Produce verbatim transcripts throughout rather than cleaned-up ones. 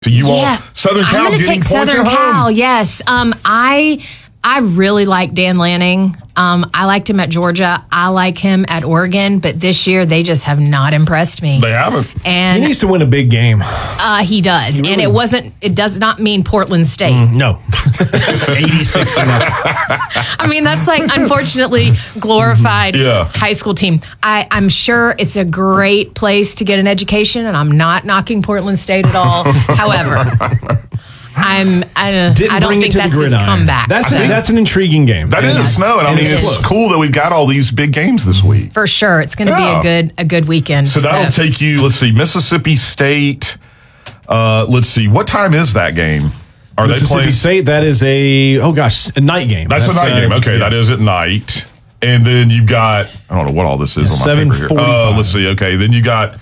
So you yeah. want Southern Cal I'm getting take points Southern at home? Cal, yes. Um, I I really like Dan Lanning. Um, I liked him at Georgia. I like him at Oregon, but this year they just have not impressed me. They haven't. And he needs to win a big game. Uh, he does, He really- and it wasn't. It does not mean Portland State. Mm, no, eighty-six to nothing. I mean, that's like unfortunately glorified Yeah. high school team. I, I'm sure it's a great place to get an education, and I'm not knocking Portland State at all. However, I'm I, Didn't I don't bring think it to that's the his gridiron. comeback. That's so, a, that's an intriguing game. That And is. No, and I It mean, is. it's cool that we've got all these big games this week. for sure. It's going to Yeah. be a good a good weekend. So that'll take you, let's see, Mississippi State. Uh, let's see, what time is that game? Are they Mississippi playing? State. That is a oh gosh, a night game. That's, a night uh, game. Okay, yeah. that is at night. And then you've got, I don't know what all this is on my paper here. seven Uh, let's see. Okay, then you got,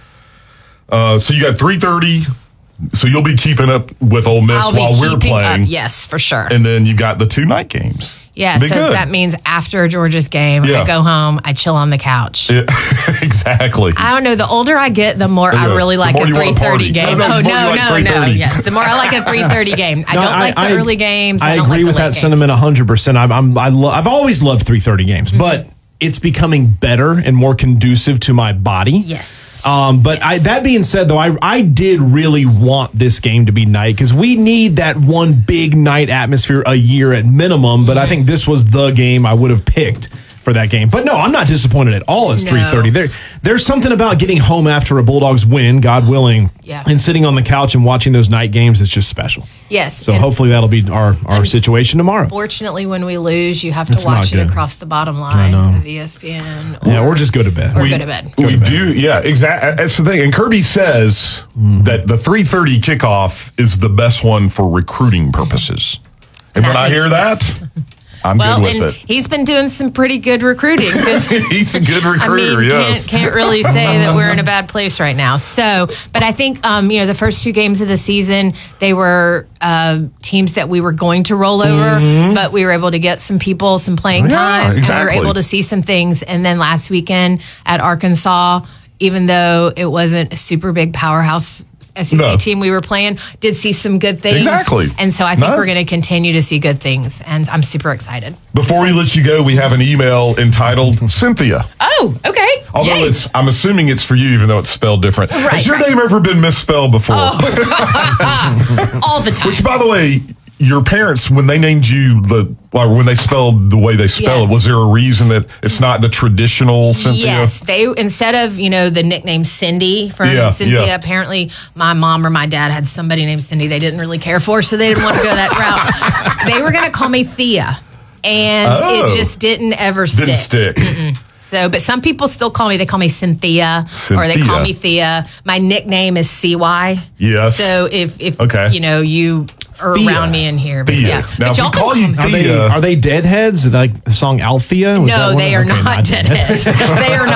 uh, so you got three thirty. So you'll be keeping up with Ole Miss I'll be while we're keeping playing. up, yes, for sure. And then you got the two night games. Yeah, Be so good. that means after Georgia's game, Yeah. I go home, I chill on the couch. Yeah, exactly. I don't know. The older I get, the more Yeah, I really the like more a you wanna three thirty party. game. No, no, oh the more you no, like no, three no. thirty. Yes, the more I like a three thirty game. I No, don't like the I- early games. I, I don't agree like with the that late sentiment games. one hundred percent. I'm, I'm, I lo- I've always loved three thirty games, Mm-hmm. but it's becoming better and more conducive to my body. Yes. Um, but I, that being said, though, I I did really want this game to be night because we need that one big night atmosphere a year at minimum. But I think this was the game I would have picked for that game. But no, I'm not disappointed at all as No. three thirty. There, there's something about getting home after a Bulldogs win, God willing, Yeah. and sitting on the couch and watching those night games. It's just special. Yes. So and hopefully that'll be our, our situation tomorrow. Fortunately, when we lose, you have to It's watch not it good. across the bottom I line know. of E S P N. Or, Yeah, or just go to bed. or we, go to bed. We to bed. do, yeah, exactly. That's the thing. And Kirby says that the three thirty kickoff is the best one for recruiting purposes. And That when I makes hear sense. that, I'm Well, good with and it. he's been doing some pretty good recruiting. 'cause He's a good I recruiter, mean, yes. can't, can't really say that we're in a bad place right now. So, but I think, um, you know, the first two games of the season, they were uh, teams that we were going to roll over, but we were able to get some people some playing Yeah, time. And exactly. we were able to see some things. And then last weekend at Arkansas, even though it wasn't a super big powerhouse S E C No. team we were playing, did see some good things. Exactly. And so I think No. we're going to continue to see good things. And I'm super excited. Before we let you go, we have an email entitled Cynthia. Oh, okay. Although Yay. it's, I'm assuming it's for you, even though it's spelled different. Right, Has your right. name ever been misspelled before? all the time. Which, by the way, your parents, when they named you the, or when they spelled the way they spell Yeah. it, was there a reason that it's not the traditional Cynthia? Yes, they instead of you know the nickname Cindy from Yeah, Cynthia. yeah. Apparently, my mom or my dad had somebody named Cindy they didn't really care for, so they didn't want to go that route. They were going to call me Thea, and Oh. it just didn't ever stick. Didn't stick. So, but some people still call me. They call me Cynthia, or they call Cynthia. me Thea. My nickname is C Y. Yes. So if if Okay. you know you are Thea. around me in here, but Thea. yeah. Now, but if y'all we can call you me- Are they, Thea. are they deadheads? Like the song Althea? Was that No, one they of- are okay, not deadheads. They are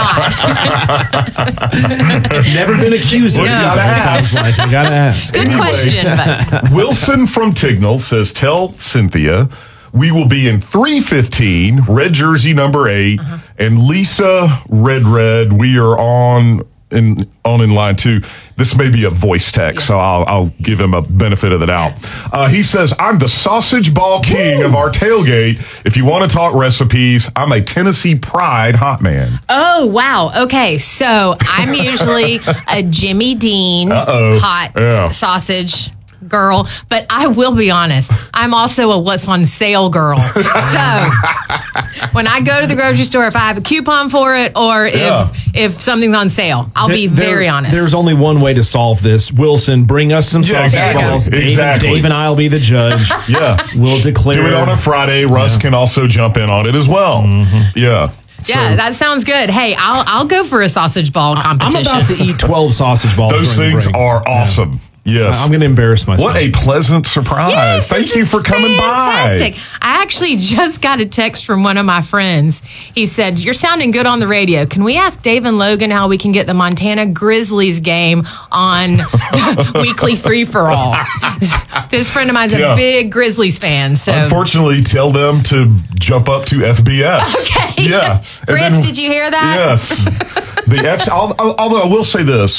not. Never been accused of Well, it. you gotta That sounds like you gotta ask. Good Anyway. question, but Wilson from Tignall says, tell Cynthia we will be in three fifteen, red jersey number eight, Uh-huh. and Lisa Red Red, we are on in on in line two. This may be a voice text, so I'll, I'll give him a benefit of the doubt. Uh, he says, I'm the sausage ball king of our tailgate. If you want to talk recipes, I'm a Tennessee Pride hot man. oh wow, okay. So I'm usually a Jimmy Dean Uh-oh. hot Yeah. sausage girl, but I will be honest, I'm also a what's on sale girl. So when I go to the grocery store, if I have a coupon for it or if Yeah. if something's on sale, I'll be There- very honest. There's only one way to solve this. Wilson, bring us some Yeah, sausage exactly. balls. Dave, Exactly. Dave and I will be the judge. Yeah. We'll declare. Do it on a Friday. Russ can also jump in on it as well. Mm-hmm. Yeah. yeah, So that sounds good. Hey, I'll I'll go for a sausage ball I'm competition. about to eat twelve sausage balls. those during the things break. are awesome. Yes. I'm going to embarrass myself. What a pleasant surprise. Yes, Thank this you is for coming fantastic. by. I actually just got a text from one of my friends. He said, "You're sounding good on the radio. Can we ask Dave and Logan how we can get the Montana Grizzlies game on weekly three for all?" This friend of mine's a Yeah. big Grizzlies fan. So Unfortunately, tell them to jump up to F B S. Okay. Yeah. And Chris, then- did you hear that? Yes. The F. al- al- Although I will say this.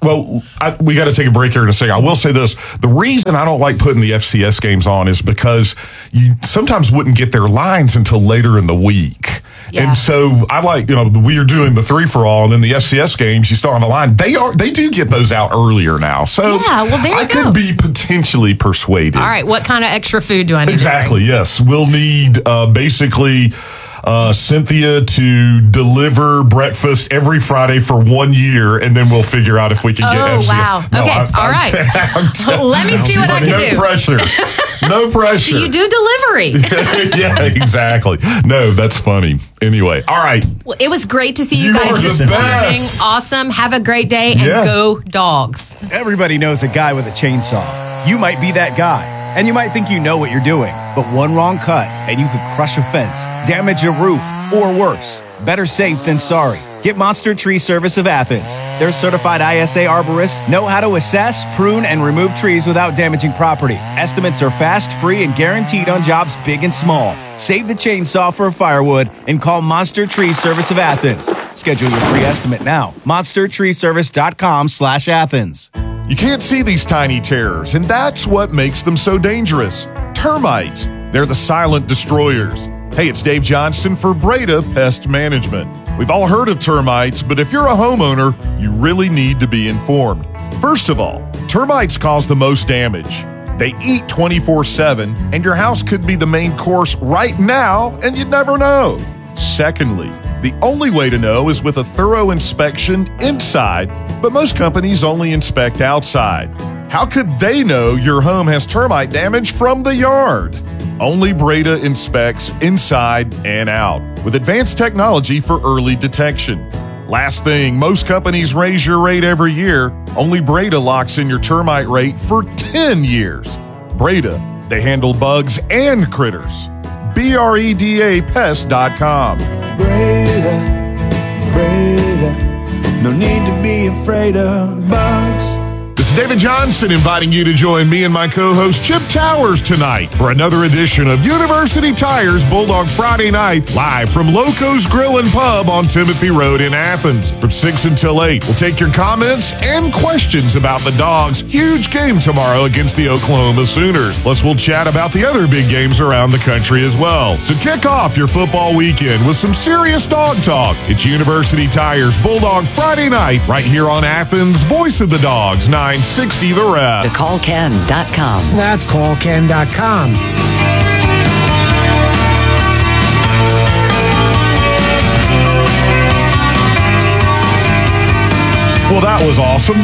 Well, I, we got to take a break here in a second. I will say this. The reason I don't like putting the F C S games on is because you sometimes wouldn't get their lines until later in the week. Yeah. And so I like, you know, we are doing the three for all, and then the F C S games, you start on the line. They are, they do get those out earlier now. So yeah, well, there you I go. could be potentially persuaded. All right, what kind of extra food do I need? Exactly, to bring? yes. We'll need uh, basically uh, Cynthia to deliver breakfast every Friday for one year, and then we'll figure out if we can get Oh, F C S. wow. No, Okay, I'm- all I'm right. t- I'm t- Let me see She's what I like, can no do." pressure. No pressure. Do you do delivery? Yeah, exactly. No, that's funny. Anyway, all right. Well, it was great to see you, You guys are this the morning. best. Awesome. Have a great day and Yeah. go dogs. Everybody knows a guy with a chainsaw. You might be that guy, and you might think you know what you're doing, but one wrong cut, and you could crush a fence, damage a roof, or worse. Better safe than sorry. Get Monster Tree Service of Athens. Their certified I S A arborists know how to assess, prune, and remove trees without damaging property. Estimates are fast, free, and guaranteed on jobs big and small. Save the chainsaw for firewood and call Monster Tree Service of Athens. Schedule your free estimate now. monster tree service dot com slash Athens. You can't see these tiny terrors, and that's what makes them so dangerous. Termites. They're the silent destroyers. Hey, it's Dave Johnston for Breda Pest Management. We've all heard of termites, but if you're a homeowner, you really need to be informed. First of all, termites cause the most damage. They eat twenty-four seven, and your house could be the main course right now, and you'd never know. Secondly, the only way to know is with a thorough inspection inside, but most companies only inspect outside. How could they know your home has termite damage from the yard? Only Breda inspects inside and out with advanced technology for early detection. Last thing, most companies raise your rate every year. Only Breda locks in your termite rate for ten years. Breda, they handle bugs and critters. B R E D A pest dot com. Breda, Breda, no need to be afraid of bugs. This is David Johnston inviting you to join me and my co-host Chip Towers tonight for another edition of University Tires Bulldog Friday Night, live from Loco's Grill and Pub on Timothy Road in Athens from six until eight. We'll take your comments and questions about the Dogs' huge game tomorrow against the Oklahoma Sooners. Plus, we'll chat about the other big games around the country as well. So kick off your football weekend with some serious dog talk. It's University Tires Bulldog Friday Night right here on Athens' Voice of the Dogs, nine sixty The Ref. call ken dot com. That's call ken dot com. Well, that was awesome.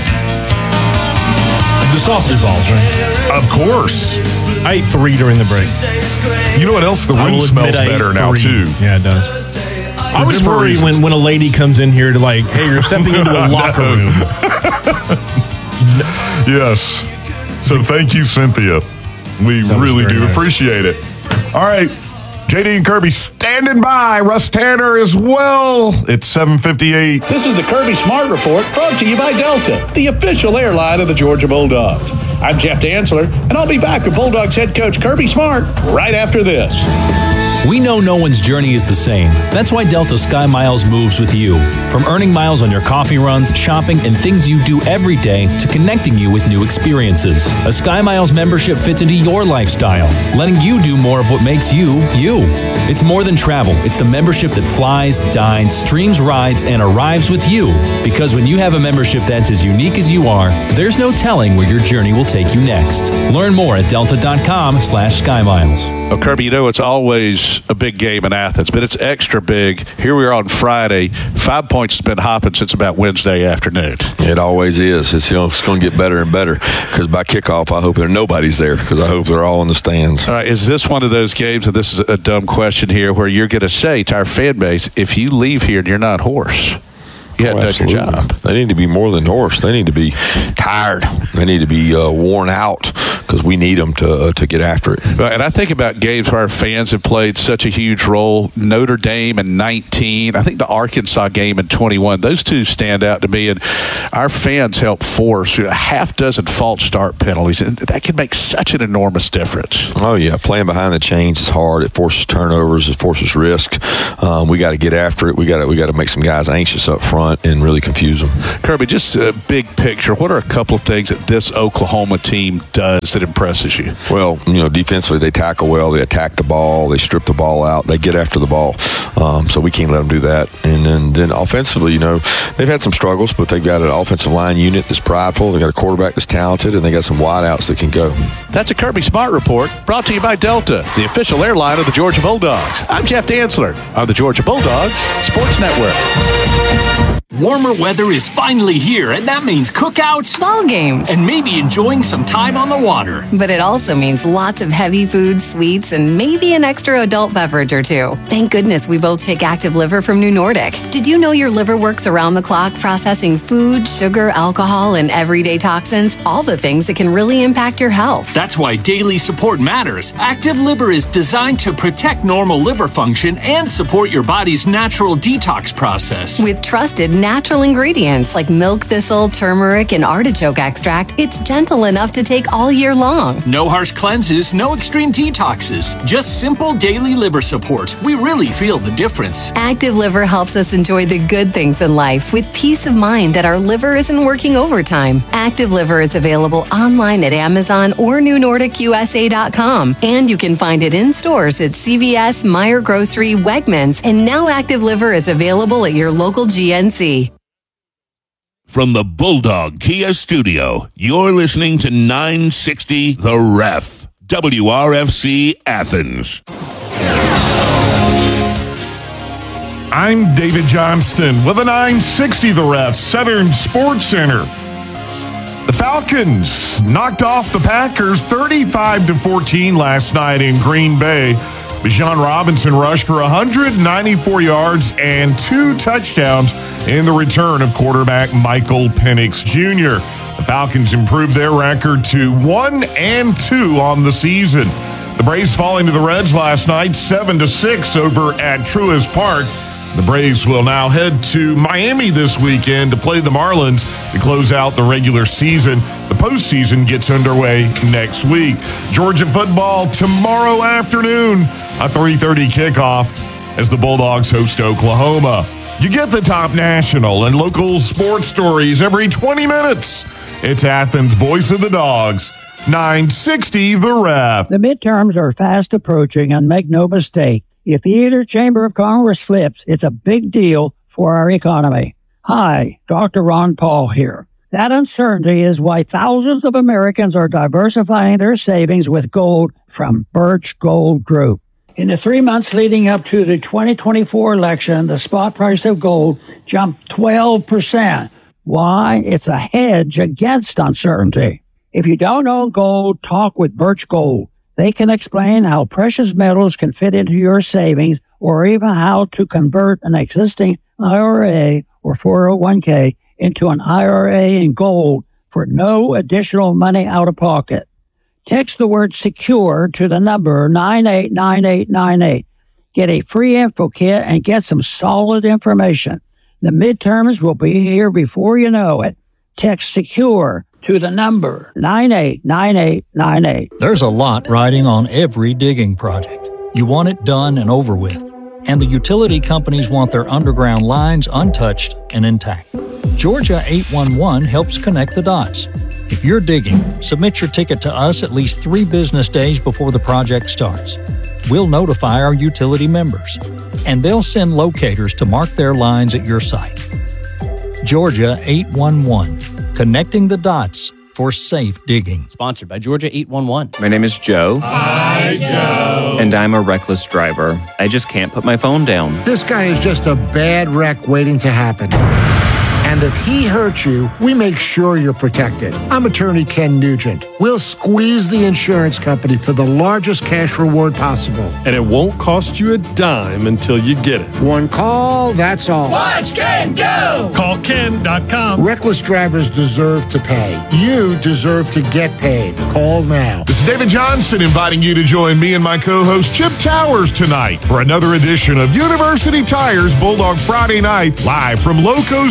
The sausage balls, right? Of course. I ate three during the break. You know what else? The I room will smells admit I ate better now, three. too. Yeah, it does. I always different worry reasons. when, when a lady comes in here to like, hey, you're stepping into a locker room. Yes. So thank you, Cynthia. We That was really very do nice. appreciate it. All right. J D and Kirby standing by. Russ Tanner as well. It's seven fifty-eight. This is the Kirby Smart Report, brought to you by Delta, the official airline of the Georgia Bulldogs. I'm Jeff Dantzler, and I'll be back with Bulldogs head coach Kirby Smart right after this. We know no one's journey is the same. That's why Delta Sky Miles moves with you. From earning miles on your coffee runs, shopping, and things you do every day to connecting you with new experiences. A Sky Miles membership fits into your lifestyle, letting you do more of what makes you, you. It's more than travel. It's the membership that flies, dines, streams rides, and arrives with you. Because when you have a membership that's as unique as you are, there's no telling where your journey will take you next. Learn more at delta.com slash SkyMiles. Oh, Kirby, you know it's always a big game in Athens, but it's extra big. Here we are on Friday. Five Points has been hopping since about Wednesday afternoon. It always is. It's, you know, it's going to get better and better because by kickoff, I hope there nobody's there because I hope they're all in the stands. All right, is this one of those games, and this is a dumb question here, where you're going to say to our fan base, if you leave here and you're not hoarse, you hadn't Oh, done your job. They need to be more than hoarse. They need to be tired. They need to be uh, worn out because we need them to uh, to get after it. Right, and I think about games where our fans have played such a huge role. Notre Dame in nineteen, I think the Arkansas game in twenty-one. Those two stand out to me, and our fans help force a half dozen false start penalties, and that can make such an enormous difference. Oh yeah, playing behind the chains is hard. It forces turnovers. It forces risk. Um, we got to get after it. We got to we got to make some guys anxious up front. front and really confuse them. Kirby, just a big picture. What are a couple of things that this Oklahoma team does that impresses you? Well, you know, defensively they tackle well, they attack the ball, they strip the ball out, they get after the ball. Um, so we can't let them do that. And then, then offensively, you know, they've had some struggles, but they've got an offensive line unit that's prideful. They got a quarterback that's talented, and they got some wideouts that can go. That's a Kirby Smart Report brought to you by Delta, the official airline of the Georgia Bulldogs. I'm Jeff Dantzler on the Georgia Bulldogs Sports Network. Warmer weather is finally here, and that means cookouts, ball games, and maybe enjoying some time on the water. But it also means lots of heavy food, sweets, and maybe an extra adult beverage or two. Thank goodness we both take Active Liver from New Nordic. Did you know your liver works around the clock processing food, sugar, alcohol, and everyday toxins? All the things that can really impact your health. That's why daily support matters. Active Liver is designed to protect normal liver function and support your body's natural detox process. With trusted natural ingredients like milk thistle, turmeric, and artichoke extract, it's gentle enough to take all year long. No harsh cleanses, no extreme detoxes, just simple daily liver support. We really feel the difference. Active Liver helps us enjoy the good things in life with peace of mind that our liver isn't working overtime. Active Liver is available online at Amazon or new nordic u s a dot com, and you can find it in stores at C V S, Meijer Grocery, Wegmans, and now Active Liver is available at your local G N C. From the Bulldog Kia Studio, you're listening to nine sixty The Ref, W R F C Athens. I'm David Johnston with a nine sixty The Ref, Southern Sports Center. The Falcons knocked off the Packers thirty-five to fourteen last night in Green Bay. Bijan Robinson rushed for one hundred ninety-four yards and two touchdowns in the return of quarterback Michael Penix Junior The Falcons improved their record to one and two on the season. The Braves falling to the Reds last night, seven to six over at Truist Park. The Braves will now head to Miami this weekend to play the Marlins to close out the regular season. The postseason gets underway next week. Georgia football tomorrow afternoon, a three thirty kickoff as the Bulldogs host Oklahoma. You get the top national and local sports stories every twenty minutes. It's Athens' Voice of the Dogs, nine sixty The Ref. The midterms are fast approaching, and make no mistake, if either chamber of Congress flips, it's a big deal for our economy. Hi, Doctor Ron Paul here. That uncertainty is why thousands of Americans are diversifying their savings with gold from Birch Gold Group. In the three months leading up to the twenty twenty-four election, the spot price of gold jumped twelve percent. Why? It's a hedge against uncertainty. If you don't own gold, talk with Birch Gold. They can explain how precious metals can fit into your savings, or even how to convert an existing I R A or four oh one k into an I R A in gold for no additional money out of pocket. Text the word SECURE to the number nine eight nine eight nine eight. Get a free info kit and get some solid information. The midterms will be here before you know it. Text SECURE to the number nine eight nine eight nine eight. There's a lot riding on every digging project. You want it done and over with. And the utility companies want their underground lines untouched and intact. Georgia eight one one helps connect the dots. If you're digging, submit your ticket to us at least three business days before the project starts. We'll notify our utility members, and they'll send locators to mark their lines at your site. Georgia eight one one. Connecting the dots for safe digging. Sponsored by Georgia eight one one. My name is Joe. Hi, Joe. And I'm a reckless driver. I just can't put my phone down. This guy is just a bad wreck waiting to happen. And if he hurts you, we make sure you're protected. I'm attorney Ken Nugent. We'll squeeze the insurance company for the largest cash reward possible. And it won't cost you a dime until you get it. One call, that's all. Watch Ken go! Call Ken dot com. Reckless drivers deserve to pay. You deserve to get paid. Call now. This is David Johnston inviting you to join me and my co-host Chip Towers tonight for another edition of University Tires Bulldog Friday Night, live from Loco's Grill and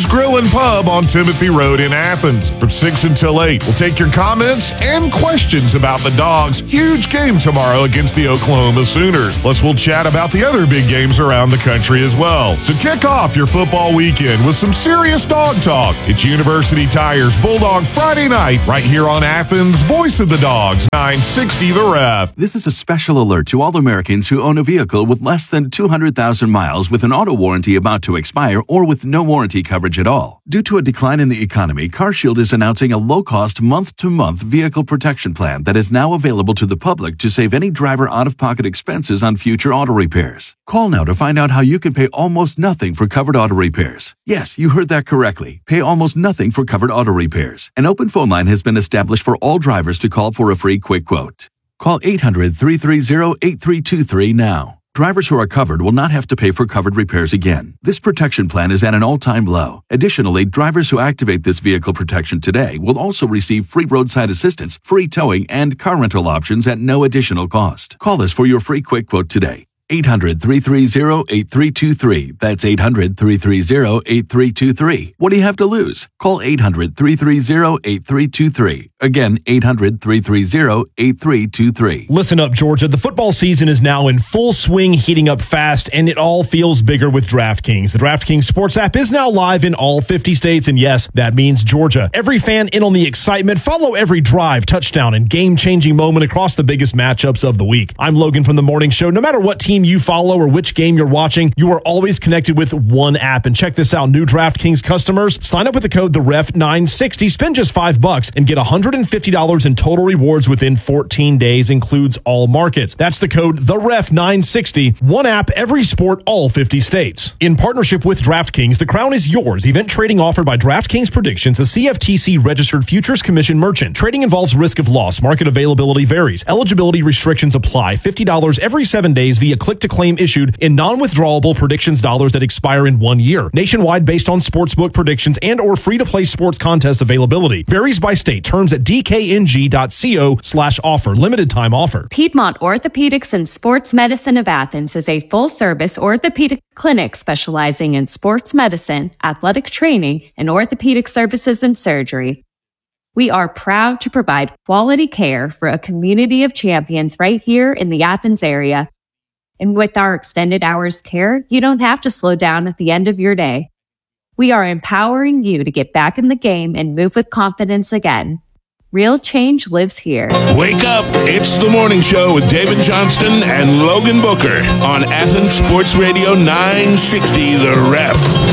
Pub on Timothy Road in Athens from six until eight. We'll take your comments and questions about the Dogs' huge game tomorrow against the Oklahoma Sooners. Plus, we'll chat about the other big games around the country as well. So kick off your football weekend with some serious dog talk. It's University Tire's Bulldog Friday night right here on Athens' Voice of the Dogs, nine sixty The Ref. This is a special alert to all Americans who own a vehicle with less than two hundred thousand miles with an auto warranty about to expire or with no warranty coverage at all. Due to a decline in the economy, CarShield is announcing a low-cost month-to-month vehicle protection plan that is now available to the public to save any driver out-of-pocket expenses on future auto repairs. Call now to find out how you can pay almost nothing for covered auto repairs. Yes, you heard that correctly. Pay almost nothing for covered auto repairs. An open phone line has been established for all drivers to call for a free quick quote. Call eight hundred, three three zero, eight three two three now. Drivers who are covered will not have to pay for covered repairs again. This protection plan is at an all-time low. Additionally, drivers who activate this vehicle protection today will also receive free roadside assistance, free towing, and car rental options at no additional cost. Call us for your free quick quote today. eight hundred, three three zero, eight three two three. That's eight hundred, three three zero, eight three two three. What do you have to lose? Call eight hundred, three three zero, eight three two three. Again, eight hundred, three three zero, eight three two three. Listen up, Georgia. The football season is now in full swing, heating up fast, and it all feels bigger with DraftKings. The DraftKings Sports app is now live in all fifty states, and yes, that means Georgia. Every fan in on the excitement. Follow every drive, touchdown, and game-changing moment across the biggest matchups of the week. I'm Logan from The Morning Show. No matter what team you follow or which game you're watching, you are always connected with one app. And check this out. New DraftKings customers, sign up with the code the ref nine sixty, spend just five bucks, and get one hundred fifty dollars in total rewards within fourteen days, includes all markets. That's the code the ref nine sixty. One app, every sport, all fifty states. In partnership with DraftKings, the crown is yours. Event trading offered by DraftKings Predictions, a C F T C registered futures commission merchant. Trading involves risk of loss. Market availability varies. Eligibility restrictions apply. fifty dollars every seven days via click-to-claim issued in non-withdrawable predictions dollars that expire in one year. Nationwide based on sportsbook predictions and or free-to-play sports contest availability. Varies by state. Terms at d k n g dot co slash offer. Limited time offer. Piedmont Orthopedics and Sports Medicine of Athens is a full-service orthopedic clinic specializing in sports medicine, athletic training, and orthopedic services and surgery. We are proud to provide quality care for a community of champions right here in the Athens area. And with our extended hours care, you don't have to slow down at the end of your day. We are empowering you to get back in the game and move with confidence again. Real change lives here. Wake up. It's The Morning Show with David Johnston and Logan Booker on Athens Sports Radio nine sixty The Ref.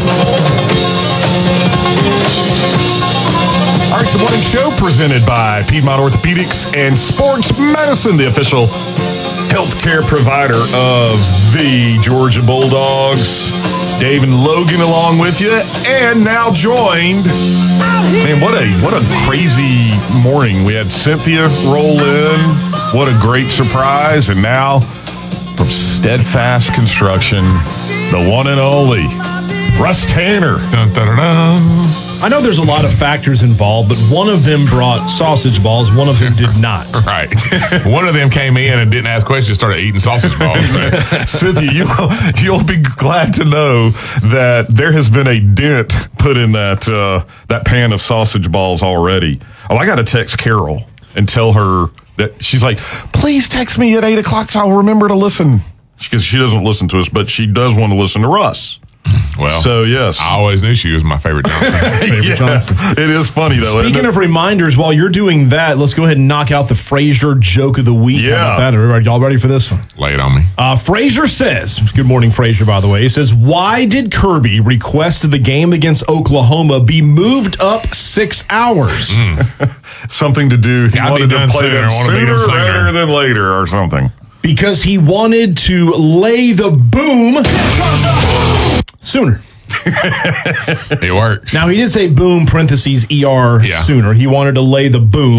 All right, it's The Morning Show presented by Piedmont Orthopedics and Sports Medicine, the official healthcare provider of the Georgia Bulldogs. Dave and Logan along with you, and now joined. Man, what a what a crazy morning. We had Cynthia roll in. What a great surprise. And now from Steadfast Construction, the one and only Russ Tanner. Dun, dun, dun, dun. I know there's a lot of factors involved, but one of them brought sausage balls, one of them did not. Right. One of them came in and didn't ask questions, started eating sausage balls. Cynthia, you, you'll be glad to know that there has been a dent put in that uh, that pan of sausage balls already. Oh, I got to text Carol and tell her that she's like, please text me at eight o'clock so I'll remember to listen. Because she doesn't listen to us, but she does want to listen to Russ. Well, so yes, I always knew she was my favorite Johnson. favorite yeah, Johnson. It is funny though. Speaking of reminders, while you're doing that, let's go ahead and knock out the Frazier joke of the week. Yeah, how about that? Everybody, y'all ready for this one? Lay it on me. Uh, Frazier says, "Good morning, Frazier." By the way, he says, "Why did Kirby request the game against Oklahoma be moved up six hours?" Mm. Something to do. He Gotta wanted be to done play sooner, them wanna beat sooner them sooner. rather than later, or something. Because he wanted to lay the boom sooner. It works. Now, he did say boom, parentheses, E R, Yeah. sooner. He wanted to lay the boom.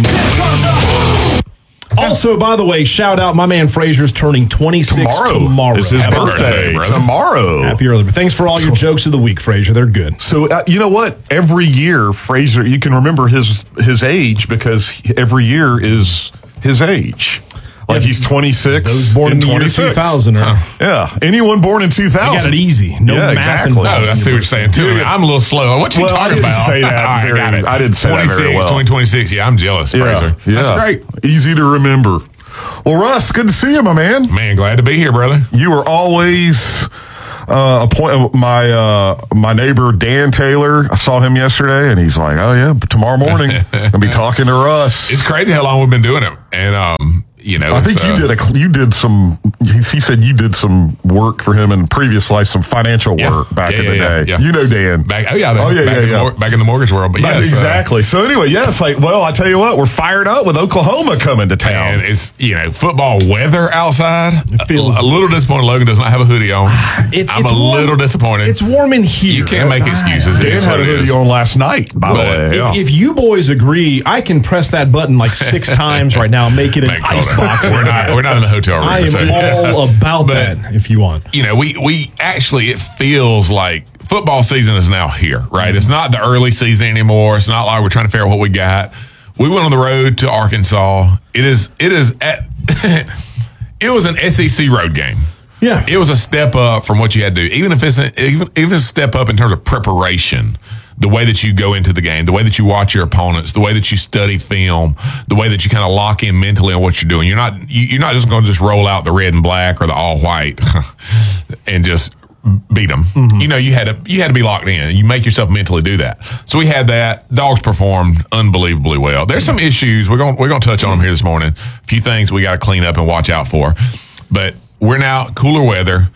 Also, by the way, shout out, my man Frazier's turning twenty-six Tomorrow, tomorrow. is his Happy birthday. brother. Tomorrow. Happy early. But thanks for all your jokes of the week, Frazier. They're good. So uh, you know what? Every year, Frazier, you can remember his his age because every year is his age. Like he's twenty-six. Those born in the year twenty-six. two thousand. Or, Yeah. Anyone born in two thousand. You got it easy. No Yeah, math exactly. involved. No, I see what you're saying too. I'm a little slow. What you Well, I talking didn't about? say that All right, very- got it. I didn't say that very well. twenty twenty-six. Yeah, I'm jealous, Yeah. Fraser. Yeah. That's great. Easy to remember. Well, Russ, good to see you, my man. Man, glad to be here, brother. You were always uh, a point. My uh, my neighbor Dan Taylor. I saw him yesterday, and he's like, "Oh yeah, tomorrow morning I'll be talking to Russ." It's crazy how long we've been doing it, and um, you know, I think uh, you did a you did some. He, he said you did some work for him in previous life, some financial Yeah. work back Yeah, in yeah, the yeah, day. yeah. You know Dan. Back, oh yeah, Oh, yeah, back, yeah, in yeah. The, mor- back in the mortgage world. But But yes, uh, exactly. So anyway, yeah, it's like, well, I tell you what, we're fired up with Oklahoma coming to town. and it's you know football weather outside. feels- a, a little disappointed. Logan does not have a hoodie on. It's- I'm it's a warm. little disappointed. It's warm in here. You can't make excuses. It Dan is had what a it hoodie is. on last night, by the But way. If, Yeah. if you boys agree, I can press that button like six times right now and make it an Make ice color. box. We're not. We're not in the hotel room. I am so- all about But- that if you want. you know, we we actually it feels like football season is now here, right? It's not the early season anymore. It's not like we're trying to figure out what we got. We went on the road to Arkansas. It is it is at it was an S E C road game. Yeah. It was a step up from what you had to do. Even if it's a, even even a step up in terms of preparation. The way that you go into the game, the way that you watch your opponents, the way that you study film, the way that you kind of lock in mentally on what you're doing. You're not you, you're not just going to just roll out the red and black or the all white and just beat them. Mm-hmm. You know, you had to you had to be locked in. You make yourself mentally do that. So we had that. Dogs performed unbelievably well. There's some issues we're going we're going to touch on them here this morning. A few things we got to clean up and watch out for. But we're now cooler weather.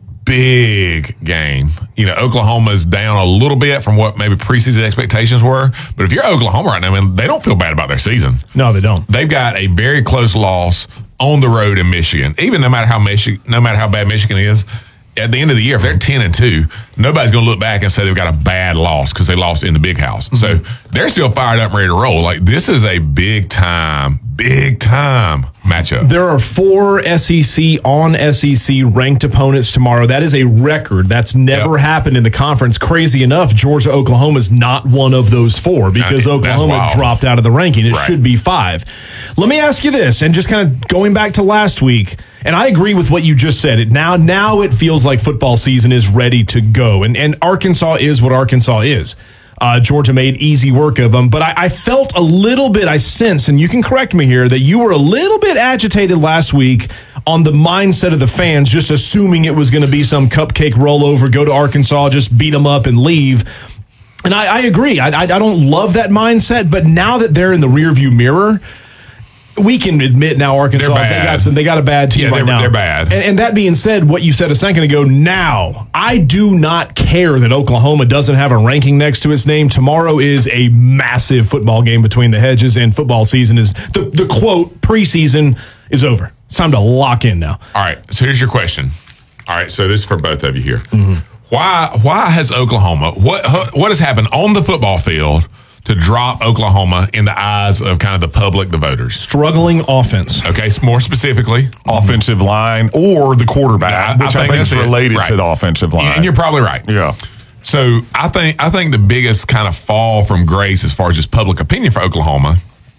Big game. You know, Oklahoma's down a little bit from what maybe preseason expectations were. But if you're Oklahoma right now, I mean, they don't feel bad about their season. No, they don't. They've got a very close loss on the road in Michigan. Even no matter how Michigan, no matter how bad Michigan is, at the end of the year, if they're ten and two, nobody's going to look back and say they've got a bad loss because they lost in the big house. Mm-hmm. So they're still fired up and ready to roll. Like this is a big time, big time matchup. There are four S E C on S E C ranked opponents tomorrow. That is a record. That's never Yep. happened in the conference. Crazy enough, Georgia Oklahoma is not one of those four because Now, that's Oklahoma wild. dropped out of the ranking. It Right. should be five. Let me ask you this, and just kind of going back to last week, and I agree with what you just said. It now now it feels like football season is ready to go, and and Arkansas is what Arkansas is. Uh, Georgia made easy work of them, but I, I felt a little bit, I sense, and you can correct me here, that you were a little bit agitated last week on the mindset of the fans, just assuming it was going to be some cupcake rollover, go to Arkansas, just beat them up and leave. And I, I agree. I, I, I don't love that mindset, but now that they're in the rearview mirror, we can admit now Arkansas They're they bad. got some they got a bad team Yeah, right they're- now. they're bad. And, and that being said, what you said a second ago, now I do not care that Oklahoma doesn't have a ranking next to its name. Tomorrow is a massive football game between the hedges, and football season is the the quote preseason is over. It's time to lock in now. All right. So here's your question. All right. So this is for both of you here. Mm-hmm. Why why has Oklahoma what what has happened on the football field to drop Oklahoma in the eyes of kind of the public, the voters? Struggling offense. Okay, more specifically, offensive line or the quarterback, I- I which I, think think is that's it. related Right. to the offensive line. And you're probably right. Yeah. So I think I think the biggest kind of fall from grace as far as just public opinion for Oklahoma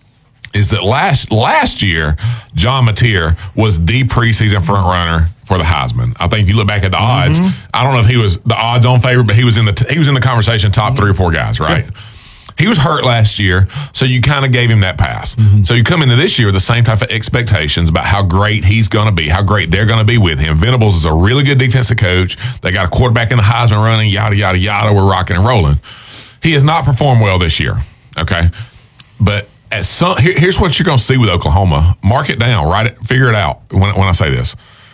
is that last last year John Mateer was the preseason front runner for the Heisman. I think if you look back at the odds, I don't know if he was the odds on favorite, but he was in the t- he was in the conversation top three or four guys, right? He was hurt last year, so you kind of gave him that pass. Mm-hmm. So you come into this year with the same type of expectations about how great he's going to be, how great they're going to be with him. Venables is a really good defensive coach. They got a quarterback in the Heisman running, yada, yada, yada. We're rocking and rolling. He has not performed well this year, okay? But at some, here, here's what you're going to see with Oklahoma. Mark it down, write it, figure it out when, when I say this.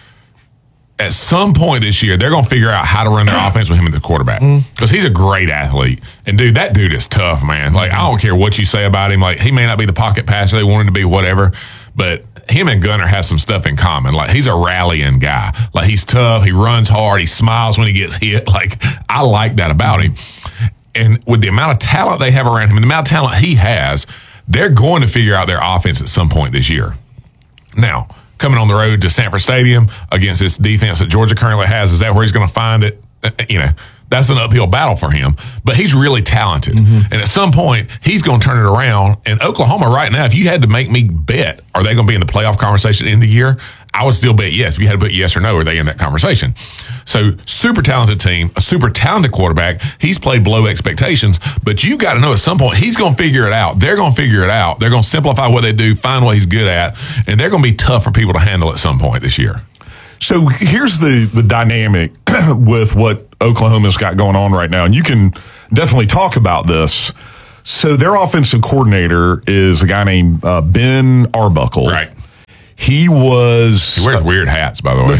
At some point this year, they're going to figure out how to run their offense with him at the quarterback because he's a great athlete. And dude, that dude is tough, man. Like, I don't care what you say about him. Like, he may not be the pocket passer they want him to be, whatever, but him and Gunner have some stuff in common. Like, he's a rallying guy. Like, he's tough. He runs hard. He smiles when he gets hit. Like, I like that about him. And with the amount of talent they have around him and the amount of talent he has, they're going to figure out their offense at some point this year. Now, coming on the road to Sanford Stadium against this defense that Georgia currently has, is that where he's going to find it? Uh, You know, that's an uphill battle for him. But he's really talented. Mm-hmm. And at some point, he's going to turn it around. And Oklahoma right now, if you had to make me bet, are they going to be in the playoff conversation in the year? I would still bet yes. If you had to put yes or no, are they in that conversation? So super talented team, a super talented quarterback. He's played below expectations, but you got to know at some point he's going to figure it out. They're going to figure it out. They're going to simplify what they do, find what he's good at, and they're going to be tough for people to handle at some point this year. So here's the, the dynamic with what Oklahoma's got going on right now, and you can definitely talk about this. So their offensive coordinator is a guy named uh, Ben Arbuckle. Right. He was... He wears uh, weird hats, by the way.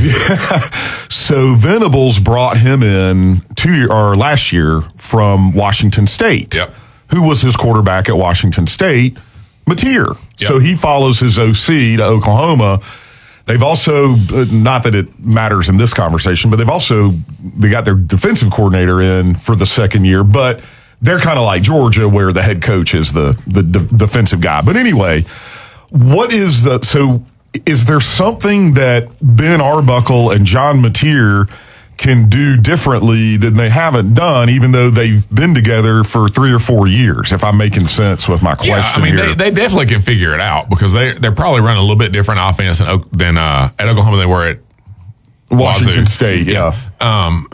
So Venables brought him in two year, or last year from Washington State. Yep. Who was his quarterback at Washington State? Mateer. Yep. So he follows his O C to Oklahoma. They've also, uh, not that it matters in this conversation, but they've also, they got their defensive coordinator in for the second year, but they're kind of like Georgia where the head coach is the, the, the defensive guy. But anyway, what is the, so is there something that Ben Arbuckle and John Mateer can do differently than they haven't done, even though they've been together for three or four years, if I'm making sense with my question yeah, I mean, here? They, they definitely can figure it out because they, they're probably running a little bit different offense than, than uh, at Oklahoma they were at Washington Wazoo. State, yeah. Um,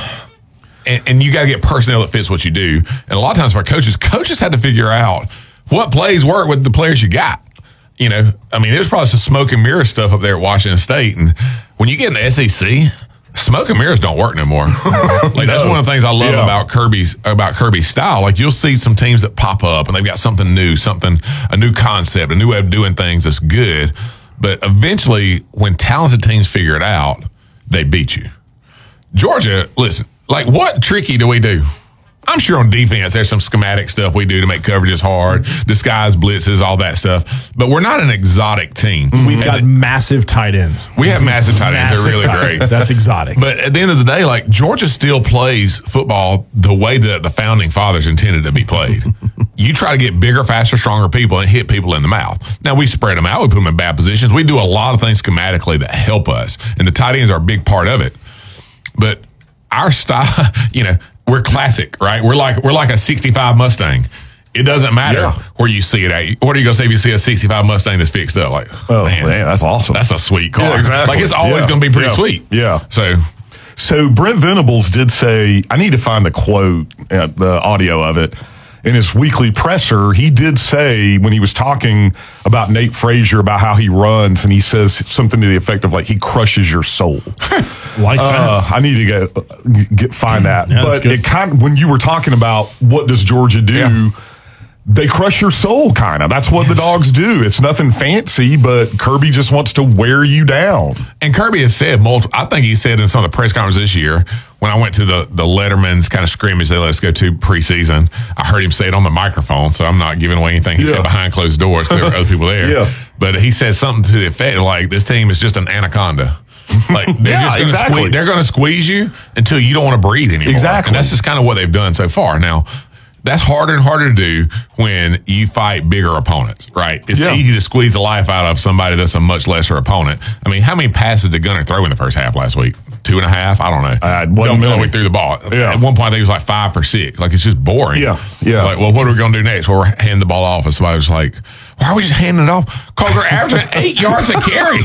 and, and you got to get personnel that fits what you do. And a lot of times for coaches, coaches had to figure out what plays work with the players you got. You know, I mean, there's probably some smoke and mirror stuff up there at Washington State. And when you get in the S E C, smoke and mirrors don't work no more. Like no. That's one of the things I love yeah. about Kirby's about Kirby's style. Like you'll see some teams that pop up and they've got something new, something a new concept, a new way of doing things that's good. But eventually, when talented teams figure it out, they beat you. Georgia, listen, like what tricky do we do? I'm sure on defense, there's some schematic stuff we do to make coverages hard, disguise blitzes, all that stuff. But we're not an exotic team. We've and got the, massive tight ends. We have massive tight ends. They're really great. That's exotic. But at the end of the day, like Georgia still plays football the way that the founding fathers intended to be played. You try to get bigger, faster, stronger people and hit people in the mouth. Now, we spread them out. We put them in bad positions. We do a lot of things schematically that help us. And the tight ends are a big part of it. But our style, you know, we're classic, right? We're like we're like a sixty-five Mustang. It doesn't matter yeah. where you see it at. What are you going to say if you see a sixty-five Mustang that's fixed up? Like, oh, man, man that's awesome. That's a sweet car. Yeah, exactly. Like, it's always yeah. going to be pretty yeah. sweet. Yeah. So, so Brent Venables did say, I need to find the quote, uh, the audio of it. In his weekly presser, he did say when he was talking about Nate Frazier, about how he runs, and he says something to the effect of like, he crushes your soul. Like uh, that. I need to get, get find that. Yeah, but it kind of, when you were talking about what does Georgia do, yeah. they crush your soul, kind of. That's what yes. the Dogs do. It's nothing fancy, but Kirby just wants to wear you down. And Kirby has said multiple, I think he said in some of the press conferences this year, when I went to the, the Letterman's kind of scrimmage they let us go to preseason, I heard him say it on the microphone, so I'm not giving away anything he yeah. said behind closed doors because there were other people there. Yeah. But he said something to the effect like, this team is just an anaconda. Like they're yeah, just gonna exactly. squeeze, they're going to squeeze you until you don't want to breathe anymore. Exactly. And that's just kind of what they've done so far. Now, that's harder and harder to do when you fight bigger opponents, right? It's yeah. easy to squeeze the life out of somebody that's a much lesser opponent. I mean, how many passes did Gunner throw in the first half last week? Two and a half? I don't know. Uh, don't know we threw the ball. Yeah. At one point, I think it was like five per six. Like, it's just boring. Yeah, yeah. Like, well, what are we going to do next? Well, we're handing the ball off. And somebody was like, why are we just handing it off? Because we're averaging eight yards a carry.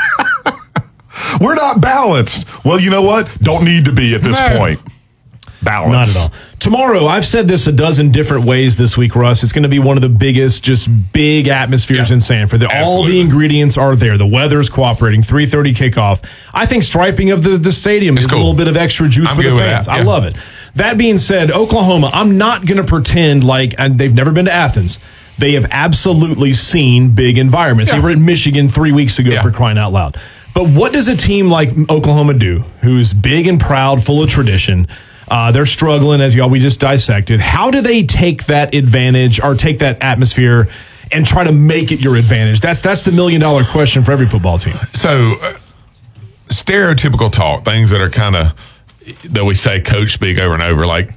We're not balanced. Well, you know what? Don't need to be at this no. point. Balance. Not at all. Tomorrow, I've said this a dozen different ways this week, Russ. It's going to be one of the biggest, just big atmospheres yeah. in Sanford. The, all the ingredients are there. The weather's cooperating. three thirty kickoff. I think striping of the, the stadium it's is cool. a little bit of extra juice I'm for the fans. Yeah. I love it. That being said, Oklahoma, I'm not going to pretend like, and they've never been to Athens. They have absolutely seen big environments. Yeah. They were in Michigan three weeks ago yeah. for crying out loud. But what does a team like Oklahoma do, who's big and proud, full of tradition? Uh, they're struggling, as y'all we just dissected. How do they take that advantage or take that atmosphere and try to make it your advantage? That's that's the million dollar question for every football team. So, uh, stereotypical talk, things that are kind of that we say coach speak over and over. Like,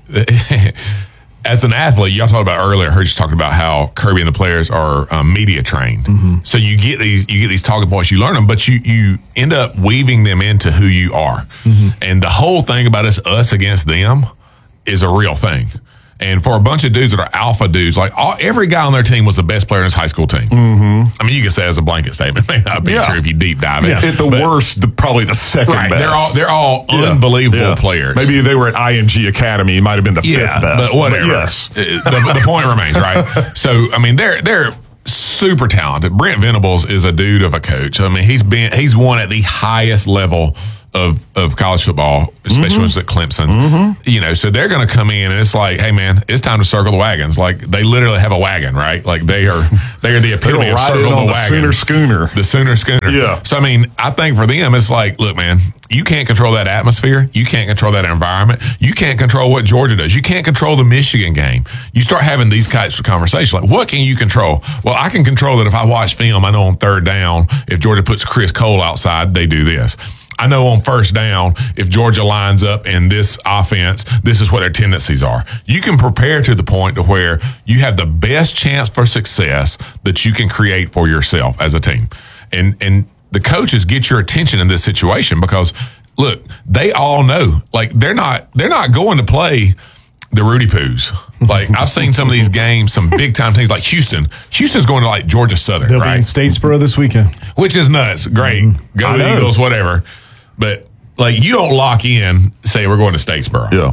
as an athlete, y'all talked about earlier. I heard you talking about how Kirby and the players are um, media trained. Mm-hmm. So you get these, you get these talking points, you learn them, but you you end up weaving them into who you are. Mm-hmm. And the whole thing about it's us against them, is a real thing. And for a bunch of dudes that are alpha dudes, like all, every guy on their team was the best player in his high school team. Mm-hmm. I mean, you can say it as a blanket statement. It may not be Yeah. true if you deep dive it. At the But- worst, the, probably the second right, best. they're all they're all Yeah. unbelievable Yeah. players. Maybe they were at I M G Academy. It might have been the yeah, fifth best. but whatever. yes. Uh, the, the point remains, right? So, I mean, they're they're super talented. Brent Venables is a dude of a coach. I mean, he's been he's won at the highest level of of college football, especially when it's at Clemson. Mm-hmm. You know, so they're going to come in and it's like, hey man, it's time to circle the wagons. Like they literally have a wagon, right? Like they are they are the epitome They'll of ride circle in the on the wagon. Sooner Schooner. The Sooner Schooner. Yeah. So I mean, I think for them, it's like, look, man, you can't control that atmosphere. You can't control that environment. You can't control what Georgia does. You can't control the Michigan game. You start having these types of conversations. Like, what can you control? Well, I can control that if I watch film, I know on third down, if Georgia puts Chris Cole outside, they do this. I know on first down, if Georgia lines up in this offense, this is what their tendencies are. You can prepare to the point to where you have the best chance for success that you can create for yourself as a team. And, and, the coaches get your attention in this situation because look, they all know, like they're not, they're not going to play the Rudy Poos. Like I've seen some of these games, some big time teams like Houston. Houston's going to like Georgia Southern, They'll right? be in Statesboro this weekend. Which is nuts. Great. Mm-hmm. Go I know. Eagles, whatever. But like you don't lock in, say we're going to Statesboro. Yeah.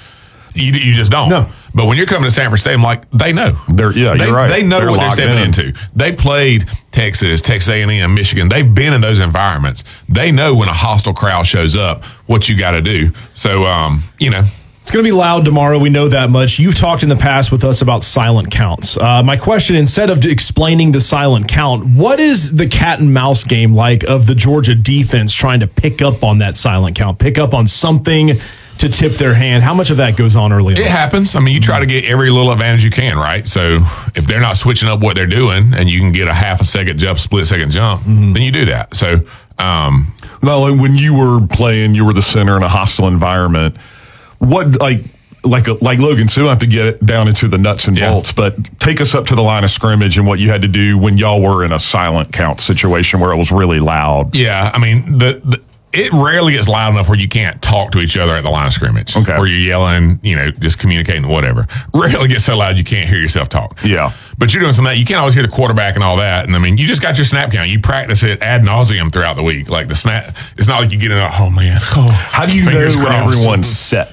You, you just don't. No. But when you're coming to Sanford Stadium, like they know. They're yeah, They, you're right. they know They're what they're locked stepping in. into. They played Texas, Texas A and M, Michigan. They've been in those environments. They know when a hostile crowd shows up, what you got to do. So, um, you know. It's going to be loud tomorrow. We know that much. You've talked in the past with us about silent counts. Uh, my question, instead of explaining the silent count, what is the cat and mouse game like of the Georgia defense trying to pick up on that silent count, pick up on something to tip their hand? How much of that goes on early on? It happens. I mean, you try to get every little advantage you can, right? So if they're not switching up what they're doing and you can get a half a second jump, split second jump, Mm-hmm. then you do that. So, um, no, and when you were playing, you were the center in a hostile environment. What, like, like, like Logan, so we don't have to get it down into the nuts and Yeah. bolts, but take us up to the line of scrimmage and what you had to do when y'all were in a silent count situation where it was really loud. yeah, I mean, the, the it rarely gets loud enough where you can't talk to each other at the line of scrimmage. Okay. Where you're yelling, you know, just communicating, whatever. Rarely gets so loud you can't hear yourself talk. Yeah. But you're doing some of that. You can't always hear the quarterback and all that. And I mean, you just got your snap count. You practice it ad nauseum throughout the week. Like the snap, it's not like you get in a, oh man. Oh, How do you know fingers when crossed. everyone's set?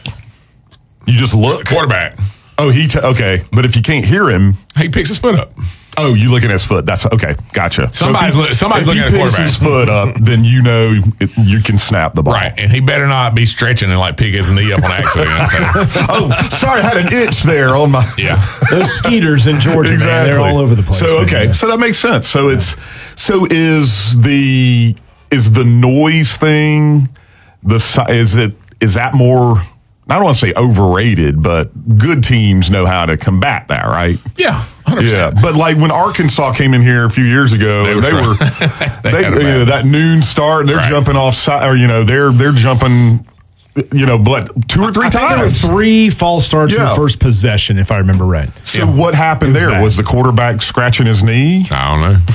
You just look. Quarterback. Oh, he, t- okay. But if you can't hear him, He picks his foot up. oh, you looking at his foot. That's okay. Gotcha. So Somebody's if he, look- somebody's if looking he at the picks quarterback. his foot up, then you know it, you can snap the ball. Right. And he better not be stretching and like pick his knee up on accident. So, Oh, sorry, I had an itch there on my. yeah. Those skeeters in Georgia, man, they're all over the place. So okay, man. so that makes sense. So it's so is the is the noise thing the si- is it is that more? I don't want to say overrated, but good teams know how to combat that, right? Yeah. one hundred percent. Yeah, but like when Arkansas came in here a few years ago, They they, were were trying- they, They had a you know, bad- that noon start. They're Right. jumping off side, or you know, they're they're jumping, you know, but two or three I think there were times. three false starts in Yeah. the first possession, if I remember right. So what happened It was there? bad. Was the quarterback scratching his knee? I don't know.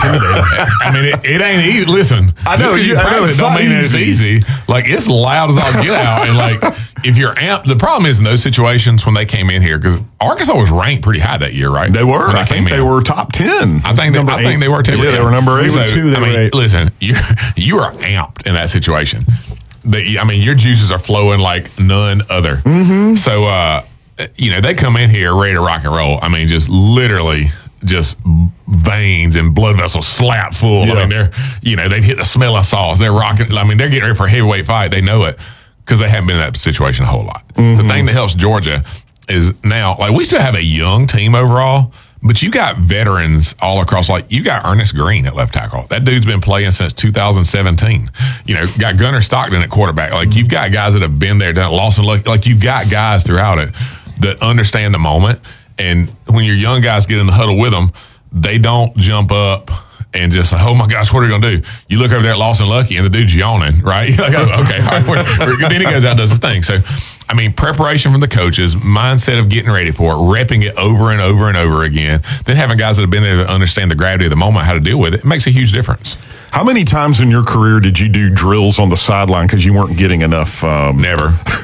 I mean, it, it ain't easy. Listen, I know, just 'cause you- you I know, practice it's it don't not mean it's easy. easy. Like it's loud as all get out, and like if you're amped, the problem is in those situations when they came in here because Arkansas was ranked pretty high that year, right? They were. When I think they in. were top ten. I think they, Number I think eight. they were too. Yeah, they were number eight. So, They were two, they I were mean, eight. listen, you you are amped in that situation. The, I mean, your juices are flowing like none other. Mm-hmm. So, uh, you know, they come in here ready to rock and roll. I mean, just literally, just veins and blood vessels slap full. Yeah. I mean, they're you know they've hit the smell of sauce. They're rocking. I mean, they're getting ready for a heavyweight fight. They know it because they haven't been in that situation a whole lot. Mm-hmm. The thing that helps Georgia is now like we still have a young team overall. But you got veterans all across. Like you got Ernest Green at left tackle. That dude's been playing since two thousand seventeen. You know, got Gunnar Stockton at quarterback. Like you've got guys that have been there, done it, Lawson. Like, like you've got guys throughout it that understand the moment. And when your young guys get in the huddle with them, they don't jump up and just like, oh my gosh, what are we gonna do? You look over there at Lawson Lucky and the dude's yawning, right? You're like, oh, okay, all right, we're, we're, then he goes out and does his thing. So. I mean, preparation from the coaches, mindset of getting ready for it, repping it over and over and over again, then having guys that have been there that understand the gravity of the moment, how to deal with it, it makes a huge difference. How many times in your career did you do drills on the sideline because you weren't getting enough? Um, Never.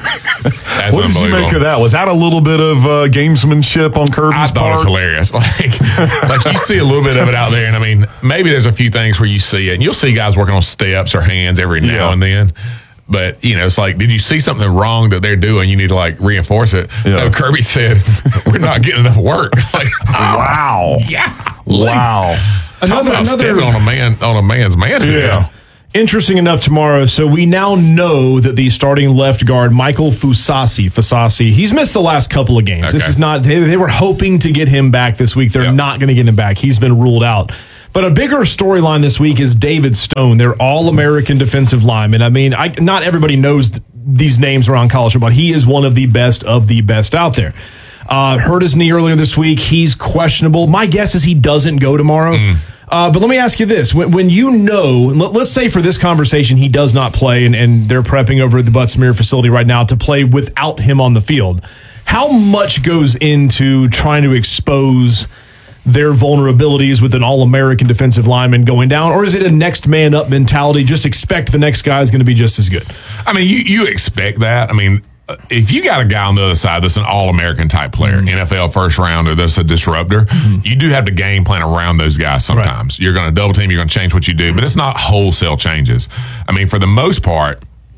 That's what did you make of that? Was that a little bit of uh, gamesmanship on Kirby's I thought part? it was hilarious. Like, like you see a little bit of it out there, and I mean, maybe there's a few things where you see it, and you'll see guys working on steps or hands every now Yeah. and then. But, you know, it's like, did you see something wrong that they're doing? You need to, like, reinforce it. Yeah. No, Kirby said, we're not getting enough work. Like, wow. Yeah. Wow. Talk about another- stepping on a man on a man's manhood. Yeah. Interesting enough tomorrow. So we now know that the starting left guard, Michael Fusasi, Fasasi, he's missed the last couple of games. This Okay. is not, they, they were hoping to get him back this week. They're Yep. not going to get him back. He's been ruled out. But a bigger storyline this week is David Stone. They're all-American defensive linemen. I mean, I, not everybody knows th- these names around college football. He is one of the best of the best out there. Uh, hurt his knee earlier this week. He's questionable. My guess is he doesn't go tomorrow. Mm. Uh, but let me ask you this. When, when you know, let, let's say for this conversation, he does not play and, and they're prepping over at the Butts-Mehre facility right now to play without him on the field. How much goes into trying to expose their vulnerabilities with an all-American defensive lineman going down? Or is it a next man up mentality? Just expect the next guy is going to be just as good. I mean, you, you expect that. I mean, uh, if you got a guy on the other side that's an all-American type player, Mm-hmm. N F L first rounder, that's a disruptor, mm-hmm. you do have to game plan around those guys sometimes. Right. You're going to double team, you're going to change what you do, but it's not wholesale changes. I mean, for the most part,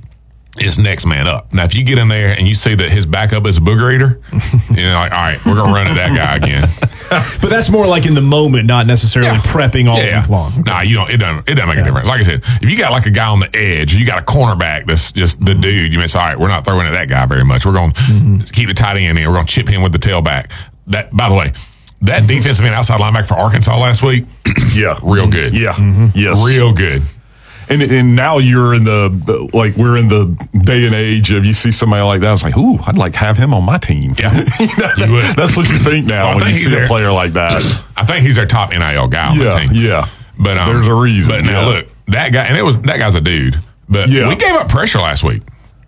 it's next man up. Now, if you get in there and you see that his backup is a booger eater, you're like, all right, we're going to run at that guy again. But that's more like in the moment, not necessarily Yeah. prepping all Yeah. week long. Okay. Nah, you don't. It doesn't. It doesn't make a difference. Like I said, if you got like a guy on the edge, you got a cornerback that's just the dude. You may say, all right, we're not throwing at that guy very much. We're going to Mm-hmm. keep the tight end in. We're going to chip him with the tailback. That, by the way, that defensive end outside linebacker for Arkansas last week, Yeah. real good. Yeah. Mm-hmm. Yes. Real good. And and now you're in the, the like we're in the day and age of you see somebody like that, it's like, ooh, I'd like to have him on my team. Yeah, you know, you would. That's what you think now Well, I when you think he's see a there. player like that. I think he's their top N I L guy on Yeah, the team. yeah. But um, There's a reason, But now yeah. look, that guy, and it was that guy's a dude. But Yeah. we gave up pressure last week.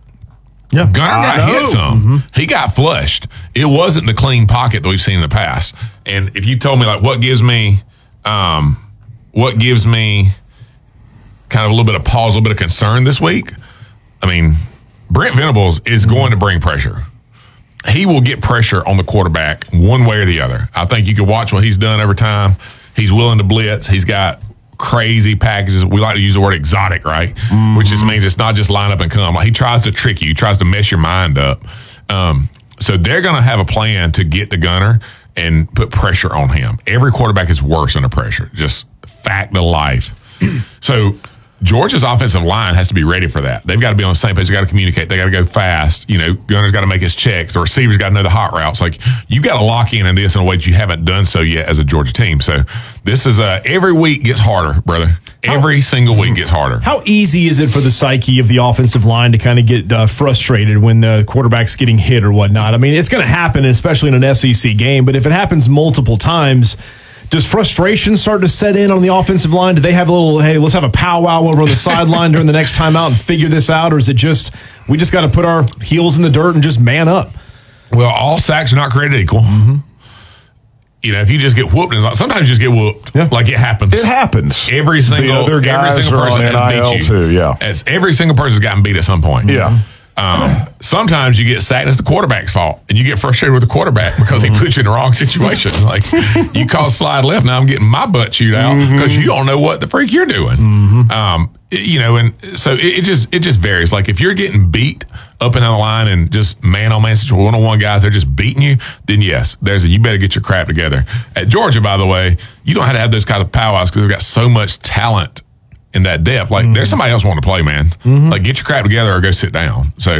Yeah. Gunner got I know. hit some. He got flushed. It wasn't the clean pocket that we've seen in the past. And if you told me like what gives me, um, what gives me kind of a little bit of pause, a little bit of concern this week, I mean, Brent Venables is going to bring pressure. He will get pressure on the quarterback one way or the other. I think you can watch what he's done every time. He's willing to blitz. He's got crazy packages. We like to use the word exotic, right? Mm-hmm. Which just means it's not just line up and come. Like he tries to trick you. He tries to mess your mind up. Um, so they're going to have a plan to get the gunner and put pressure on him. Every quarterback is worse under pressure. Just fact of life. So Georgia's offensive line has to be ready for that. They've got to be on the same page. They got to communicate. They got to go fast. You know, Gunner's got to make his checks. The receivers got to know the hot routes. Like you got to lock in in this in a way that you haven't done so yet as a Georgia team. So this is uh, every week gets harder, brother. Every single week gets harder. How easy is it for the psyche of the offensive line to kind of get uh, frustrated when the quarterback's getting hit or whatnot? I mean, it's going to happen, especially in an S E C game. But if it happens multiple times, does frustration start to set in on the offensive line? Do they have a little, hey, let's have a powwow over on the sideline during the next timeout and figure this out? Or is it just, we just got to put our heels in the dirt and just man up? Well, all sacks are not created equal. Mm-hmm. You know, if you just get whooped, and sometimes you just get whooped. Yeah. Like it happens. It happens. Every single, the other guys every single are person on N I L has beat you. too, yeah. As every single person's gotten beat at some point. Yeah. Um, sometimes you get sacked and it's the quarterback's fault, and you get frustrated with the quarterback because he put you in the wrong situation. Like you call slide left, now I'm getting my butt chewed out because you don't know what the freak you're doing. Um, it- you know, and so it, it just it just varies. Like if you're getting beat up and down the line and just man on man situation, one on one guys, they're just beating you. Then yes, there's a you better get your crap together. At Georgia, by the way, you don't have to have those kind of powwows because they've got so much talent in that depth. Like there's somebody else wanting to play, man. Like get your crap together or go sit down. So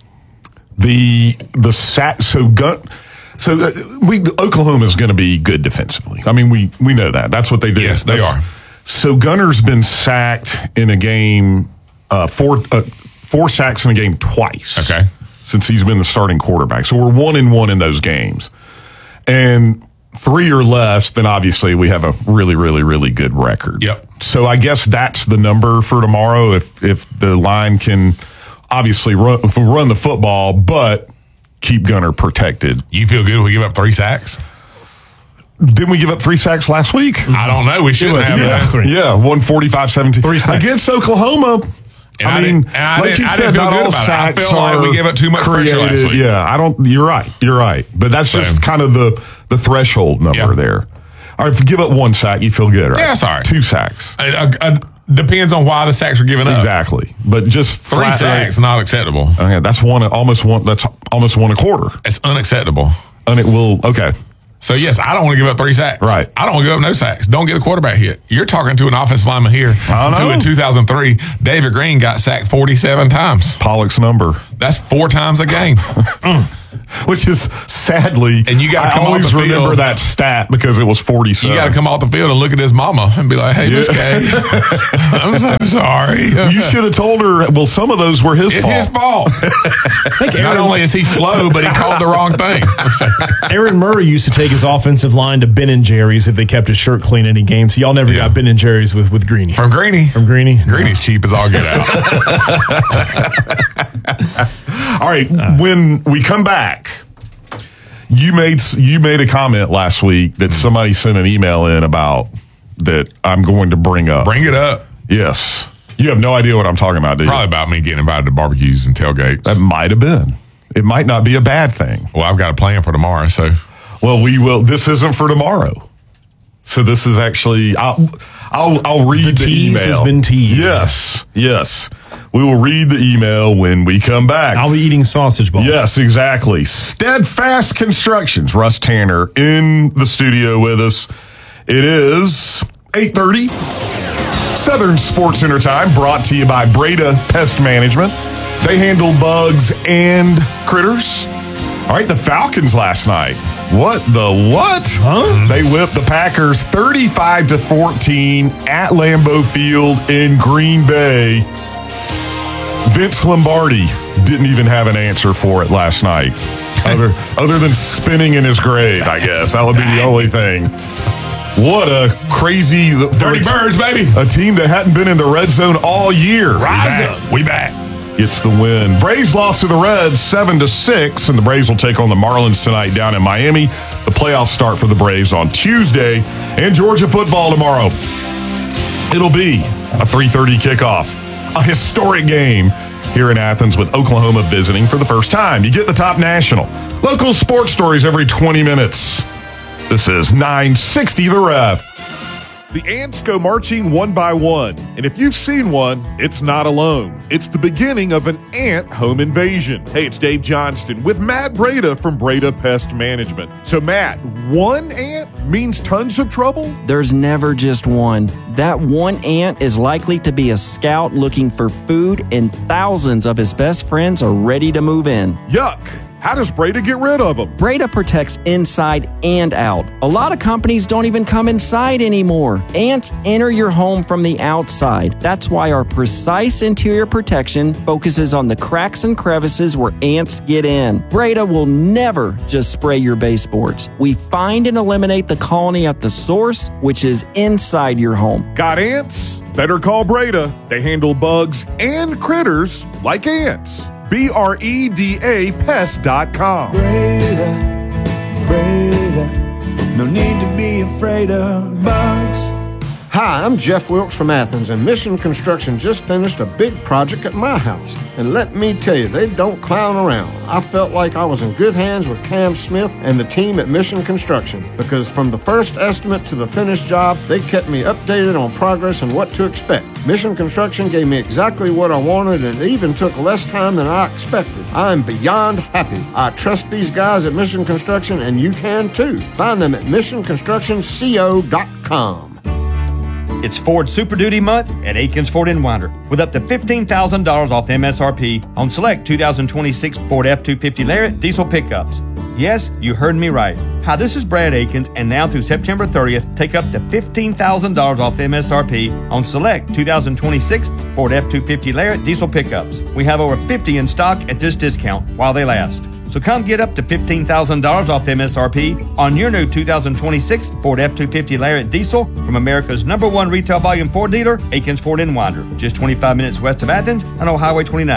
The the sack so gun so uh, we Oklahoma is going to be good defensively. I mean we we know that. That's what they do. Yes, they That's- are. So Gunner's been sacked in a game uh, four uh, four sacks in a game twice. Okay. Since he's been the starting quarterback. So we're one and one in those games. And three or less, then obviously we have a really, really, really good record. Yep. So I guess that's the number for tomorrow. If if the line can obviously run run the football, but keep Gunner protected. you feel good if we give up three sacks? Didn't we give up three sacks last week? I don't know. We shouldn't have yeah, that. yeah, one forty-five seventeen. Three sacks. Against Oklahoma, And I, I mean, didn't- and I like didn't- you I said, didn't feel not good all about it. I sacks feel like are we gave up too much pressure last created. week. Yeah, I don't. You're right. You're right. But that's just kind of the the threshold number Yeah. there. All right, if you give up one sack, you feel good, right? Yeah, that's all right. Two sacks. Uh, uh, depends on why the sacks are given up. Exactly. But just Three flat sacks, not acceptable. Okay, that's one. Almost one. That's almost one a quarter. It's unacceptable. And it will. Okay. So, yes, I don't want to give up three sacks. Right. I don't want to give up no sacks. Don't get a quarterback hit. You're talking to an offensive lineman here I know. who in two thousand three, David Green got sacked forty-seven times. Pollock's number. That's four times a game. Which is sadly, And you gotta I come off always the remember field. that stat because it was forty-seven. You got to come off the field and look at his mama and be like, hey, Miss Yeah. Kay, I'm so sorry. You should have told her, well, some of those were his It's fault. his fault. Not only is he slow, but he called the wrong thing. Aaron Murray used to take his offensive line to Ben and Jerry's if they kept his shirt clean any game. So y'all never Yeah. got Ben and Jerry's with, with Greeny. From Greeny. From Greeny? Greeny's cheap as all get out. All right, when we come back, you made you made a comment last week that somebody sent an email in about that I'm going to bring up. Bring it up. Yes. You have no idea what I'm talking about, do you? Probably about me getting invited to barbecues and tailgates. That might have been. It might not be a bad thing. Well, I've got a plan for tomorrow, so. Well, we will. This isn't for tomorrow. So this is actually. I'll I'll, I'll read the, The tease email. has been teased. Yes, yes. We will read the email when we come back. I'll be eating sausage balls. Yes, exactly. Steadfast Constructions. Russ Tanner in the studio with us. It is eight thirty. Southern Sports Center time, brought to you by Breda Pest Management. They handle bugs and critters. All right, the Falcons last night. What the what? Huh? They whipped the Packers thirty-five to fourteen at Lambeau Field in Green Bay. Vince Lombardi didn't even have an answer for it last night, other other than spinning in his grave, I guess. That would be the only thing. What a crazy... Dirty Birds, baby. A team that hadn't been in the red zone all year. Rise up. We back. Gets the win. Braves lost to the Reds seven to six, and the Braves will take on the Marlins tonight down in Miami. The playoffs start for the Braves on Tuesday, and Georgia football tomorrow. It'll be a three thirty kickoff. A historic game here in Athens with Oklahoma visiting for the first time. You get the top national, local sports stories every twenty minutes. This is nine sixty The Ref. The ants go marching one by one, and if you've seen one, it's not alone. It's the beginning of an ant home invasion. Hey, it's Dave Johnston with Matt Breda from Breda Pest Management. So, Matt, one ant means tons of trouble? There's never just one. That one ant is likely to be a scout looking for food, and thousands of his best friends are ready to move in. Yuck! How does Breda get rid of them? Breda protects inside and out. A lot of companies don't even come inside anymore. Ants enter your home from the outside. That's why our precise interior protection focuses on the cracks and crevices where ants get in. Breda will never just spray your baseboards. We find and eliminate the colony at the source, which is inside your home. Got ants? Better call Breda. They handle bugs and critters like ants. B R E D A pest dot com. Breda, Breda, no need to be afraid of bugs. Hi, I'm Jeff Wilkes from Athens, and Mission Construction just finished a big project at my house. And let me tell you, they don't clown around. I felt like I was in good hands with Cam Smith and the team at Mission Construction, because from the first estimate to the finished job, they kept me updated on progress and what to expect. Mission Construction gave me exactly what I wanted, and it even took less time than I expected. I'm beyond happy. I trust these guys at Mission Construction, and you can too. Find them at mission construction co dot com. It's Ford Super Duty month at Aikens Ford in Winder with up to fifteen thousand dollars off M S R P on select two thousand twenty-six Ford F two fifty Lariat diesel pickups. Yes, you heard me right. Hi, this is Brad Aikens, and now through September thirtieth, take up to fifteen thousand dollars off M S R P on select two thousand twenty-six Ford F two fifty Lariat diesel pickups. We have over fifty in stock at this discount while they last. So come get up to fifteen thousand dollars off M S R P on your new two thousand twenty-six Ford F two fifty Lariat diesel from America's number one retail volume Ford dealer, Aikens Ford in Winder, just twenty-five minutes west of Athens and on Highway twenty-nine.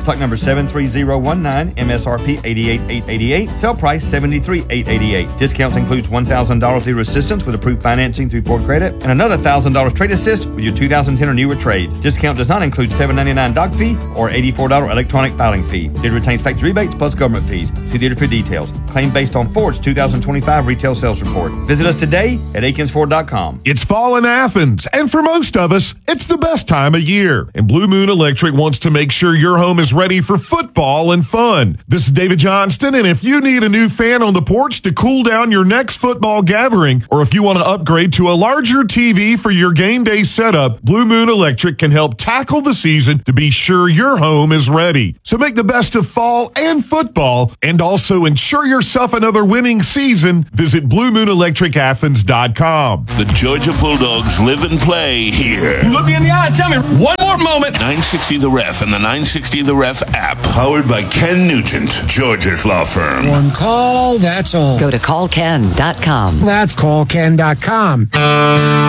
Stock number seven three zero one nine, M S R P eighty-eight thousand eight hundred eighty-eight dollars, sale price seventy-three thousand eight hundred eighty-eight dollars. Discounts includes one thousand dollars through assistance with approved financing through Ford Credit and another one thousand dollars trade assist with your two thousand ten or newer trade. Discount does not include seven dollars and ninety-nine cents doc fee or eighty-four dollars electronic filing fee. It retains factory rebates plus government fees. See dealer for details. Claim based on Ford's two thousand twenty-five retail sales report. Visit us today at akins ford dot com. It's fall in Athens, and for most of us, it's the best time of year. And Blue Moon Electric wants to make sure your home is ready for football and fun. This is David Johnston, and if you need a new fan on the porch to cool down your next football gathering, or if you want to upgrade to a larger T V for your game day setup, Blue Moon Electric can help tackle the season to be sure your home is ready. So make the best of fall and football, and also ensure yourself another winning season. Visit blue moon electric athens dot com. The Georgia Bulldogs live and play here. Look me in the eye and tell me one more moment. nine sixty The Ref and the nine sixty The Ref app. Powered by Ken Nugent, Georgia's law firm. One call, that's all. Go to call ken dot com. That's call ken dot com.